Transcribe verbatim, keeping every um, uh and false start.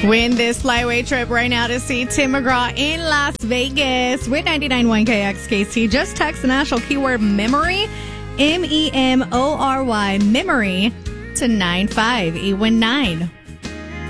Win this flyway trip right now to see Tim McGraw in Las Vegas with ninety-nine point one K X K C. Just text the national keyword memory, M E M O R Y, memory, to nine five eight one nine.